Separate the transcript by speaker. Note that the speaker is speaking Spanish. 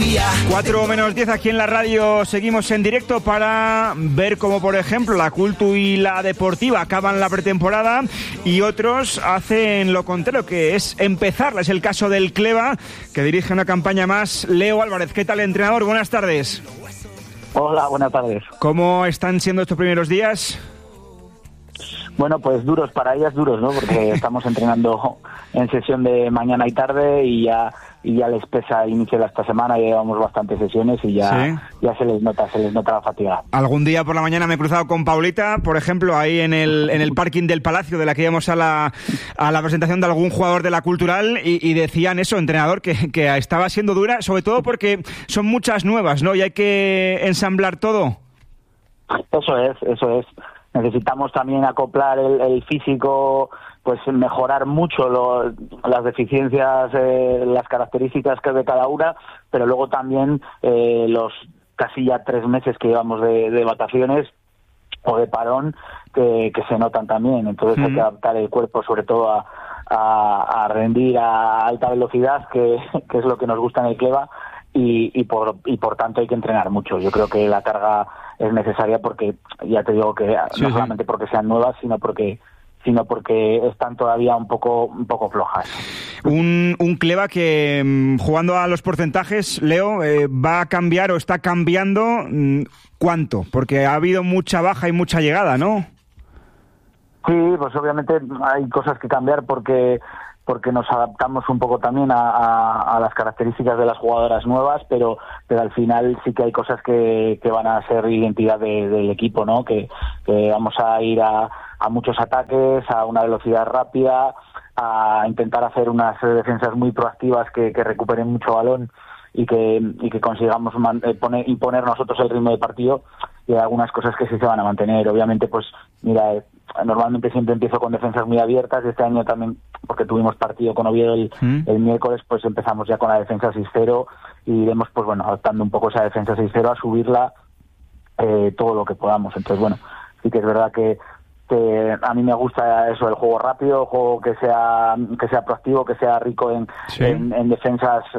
Speaker 1: día.
Speaker 2: 4:10 aquí en la radio. Seguimos en directo para ver cómo, por ejemplo, la Cultu y la Deportiva acaban la pretemporada y otros hacen lo contrario, que es empezarla. Es el caso del Cleva, que dirige una campaña más. Leo Álvarez, ¿qué tal, entrenador? Buenas tardes.
Speaker 3: Hola, buenas tardes.
Speaker 2: ¿Cómo están siendo estos primeros días?
Speaker 3: Bueno, pues duros para ellas, duros, ¿no? Porque estamos entrenando en sesión de mañana y tarde y ya les pesa el inicio de esta semana. Ya llevamos bastantes sesiones y ya se les nota la fatiga.
Speaker 2: Algún día por la mañana me he cruzado con Paulita, por ejemplo, ahí en el parking del Palacio, de la que íbamos a la presentación de algún jugador de la Cultural, y decían eso, entrenador, que estaba siendo dura, sobre todo porque son muchas nuevas, ¿no? Y hay que ensamblar todo.
Speaker 3: Eso es. Necesitamos también acoplar el físico, pues mejorar mucho las deficiencias, las características que de cada una, pero luego también los casi ya 3 meses que llevamos de vacaciones o de parón que se notan también. Entonces hay que adaptar el cuerpo sobre todo a rendir a alta velocidad, que es lo que nos gusta en el Cleva. Y por tanto hay que entrenar mucho. Yo creo que la carga es necesaria porque, ya te digo, que no solamente porque sean nuevas, sino porque están todavía un poco flojas.
Speaker 2: Un Cleva que, jugando a los porcentajes, Leo, va a cambiar o está cambiando, ¿cuánto? Porque ha habido mucha baja y mucha llegada, ¿no?
Speaker 3: Sí, pues obviamente hay cosas que cambiar porque nos adaptamos un poco también a las características de las jugadoras nuevas, pero al final sí que hay cosas que van a ser identidad del equipo, ¿no? Que vamos a ir a muchos ataques, a una velocidad rápida, a intentar hacer unas defensas muy proactivas que recuperen mucho balón y que consigamos imponer nosotros el ritmo de partido, y hay algunas cosas que sí se van a mantener. Obviamente, pues mira, normalmente siempre empiezo con defensas muy abiertas, y este año también, porque tuvimos partido con Oviedo el miércoles, pues empezamos ya con la defensa 6-0 y iremos, pues bueno, adaptando un poco esa defensa 6-0 a subirla todo lo que podamos. Entonces, bueno, sí que es verdad que a mí me gusta eso, el juego rápido, el juego que sea proactivo, que sea rico en defensas